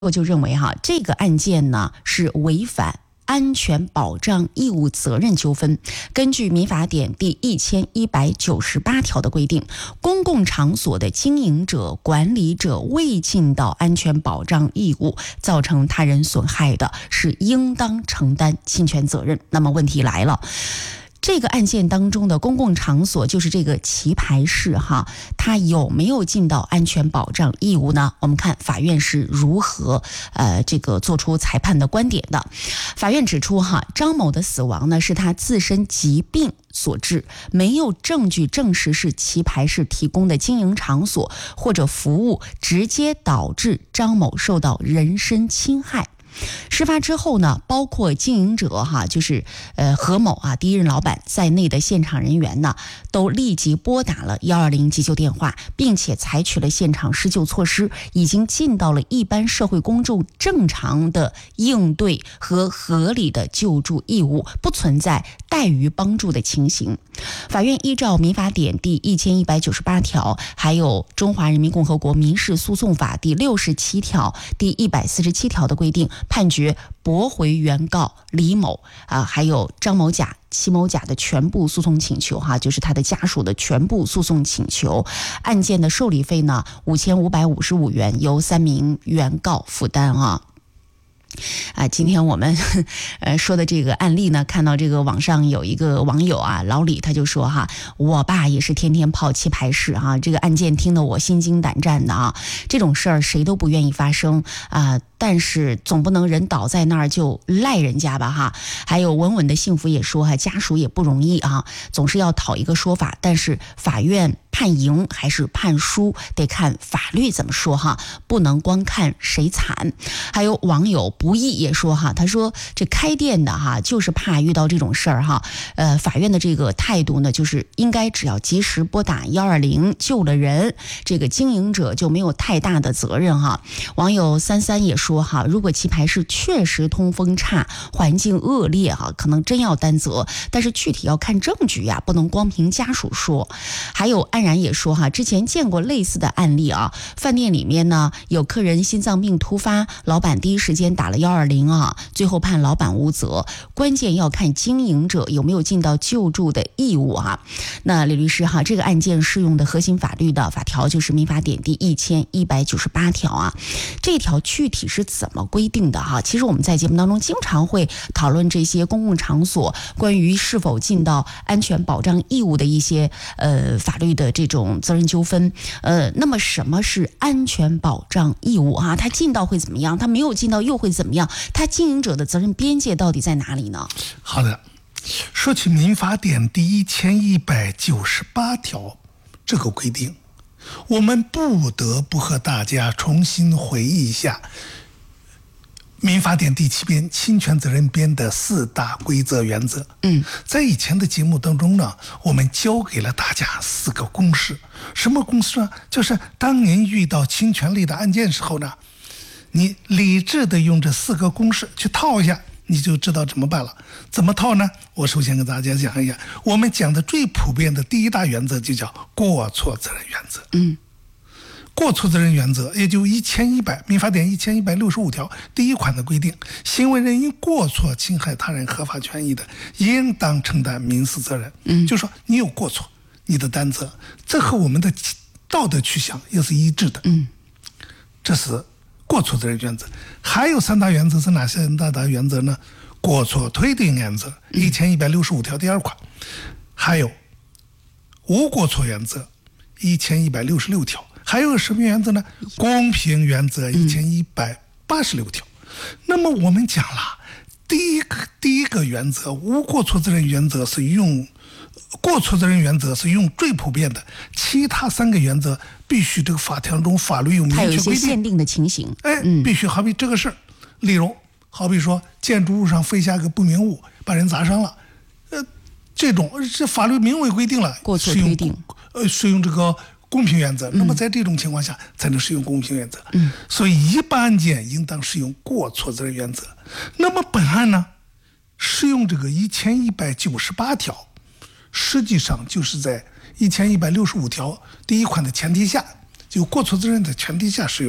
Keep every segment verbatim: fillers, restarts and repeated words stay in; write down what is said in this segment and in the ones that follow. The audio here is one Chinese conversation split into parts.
我就认为哈，这个案件呢是违反安全保障义务责任纠纷。根据民法典第一千一百九十八条的规定，公共场所的经营者、管理者未尽到安全保障义务，造成他人损害的，是应当承担侵权责任。那么问题来了。这个案件当中的公共场所就是这个棋牌室哈，它有没有尽到安全保障义务呢？我们看法院是如何呃这个做出裁判的观点的。法院指出哈，张某的死亡呢是他自身疾病所致，没有证据证实是棋牌室提供的经营场所或者服务直接导致张某受到人身侵害。事发之后呢，包括经营者哈，就是呃何某啊，第一任老板在内的现场人员呢，都立即拨打了一二零急救电话，并且采取了现场施救措施，已经尽到了一般社会公众正常的应对和合理的救助义务，不存在怠于帮助的情形。法院依照民法典第一千一百九十八条，还有中华人民共和国民事诉讼法第六十七条、第一百四十七条的规定，判决驳回原告李某啊，还有张某甲、戚某甲的全部诉讼请求哈，就是他的家属的全部诉讼请求。案件的受理费呢，五千五百五十五元，由三名原告负担啊。啊，今天我们呃说的这个案例呢，看到这个网上有一个网友啊，老李他就说哈，我爸也是天天泡棋牌室啊，这个案件听得我心惊胆战的啊，这种事儿谁都不愿意发生啊。但是总不能人倒在那儿就赖人家吧哈。还有稳稳的幸福也说哈，家属也不容易啊，总是要讨一个说法，但是法院判赢还是判输，得看法律怎么说哈，不能光看谁惨。还有网友不易也说哈，他说这开店的哈，就是怕遇到这种事儿哈。呃，法院的这个态度呢，就是应该只要及时拨打一二零救了人，这个经营者就没有太大的责任哈。网友三三也说哈，如果棋牌室确实通风差、环境恶劣哈，可能真要担责，但是具体要看证据呀，不能光凭家属说。还有安然也说哈，之前见过类似的案例啊，饭店里面呢有客人心脏病突发，老板第一时间打了一二零啊，最后判老板无责，关键要看经营者有没有尽到救助的义务啊。那李律师哈，这个案件适用的核心法律的法条就是民法典第一千一百九十八条啊，这条具体是怎么规定的哈？其实我们在节目当中经常会讨论这些公共场所关于是否尽到安全保障义务的一些呃法律的这种责任纠纷。呃，那么什么是安全保障义务啊？他尽到会怎么样？他没有尽到又会怎么样？他经营者的责任边界到底在哪里呢？ 好的，说起民法典第一千一百九十八条这个规定，我们不得不和大家重新回忆一下民法典第七编侵权责任编的四大规则原则。嗯，在以前的节目当中呢，我们教给了大家四个公式。什么公式呢？就是当您遇到侵权类的案件时候呢，你理智的用这四个公式去套一下，你就知道怎么办了。怎么套呢？我首先跟大家讲一下，我们讲的最普遍的第一大原则就叫过错责任原则。嗯。过错责任原则也就一千一百民法典一千一百六十五条第一款的规定，行为人因过错侵害他人合法权益的，应当承担民事责任。嗯，就说你有过错，你的担责，这和我们的道德取向也是一致的。嗯，这是过错责任原则。还有三大原则是哪些三大原则呢？过错推定原则一千一百六十五条第二款，还有无过错原则一千一百六十六条。还有什么原则呢？公平原则一千一百八十六条。那么我们讲了，第一个第一个原则无过错责任原则是用过错责任原则是用最普遍的，其他三个原则必须这个法条中法律有明确规定， 它有一些限定的情形。 哎，必须好比这个事儿，例如好比说建筑物上飞下个不明物，把人砸伤了，呃，这种这法律明文规定了， 过错推定， 呃，适用这个公平原则，那么在这种情况下才能适用公平原则。嗯，所以一般案件应当适用过错责任原则。那么本案呢，适用这个一千一百九十八条，实际上就是在一千一百六十五条第一款的前提下，就过错责任的前提下适用的。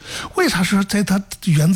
为啥说在它原则